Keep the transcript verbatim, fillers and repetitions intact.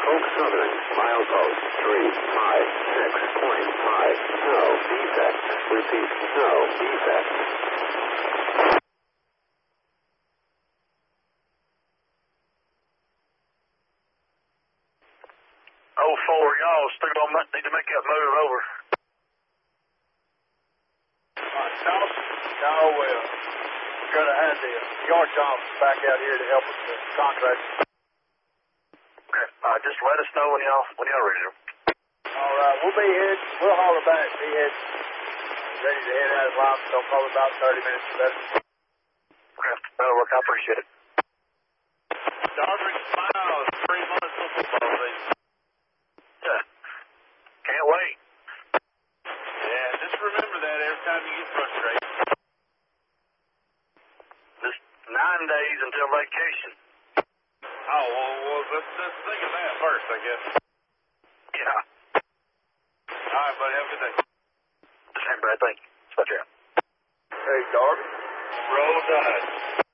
Oak Southern, milepost three five six point five. No defect. Repeat, no defect. oh four, y'all still gonna need to make that move over. Alright, Charles, y'all will. We're gonna have the yard job back out here to help us with the contract. Okay, uh, just let us know when y'all when y'all ready to. Alright, we'll be here. We'll holler back. Be here. Ready to head out of line, so probably about thirty minutes or better. Okay, that'll work. I appreciate it. Dodgers smile. Three months of football season. Yeah. Can't wait. Yeah, just remember that every time you get frustrated. Just nine days until vacation. Oh, well, well let's, let's think of that first, I guess. Yeah. All right, buddy, have a good day. The same bad thing. Switch out. Hey, Darby. Roll Tide.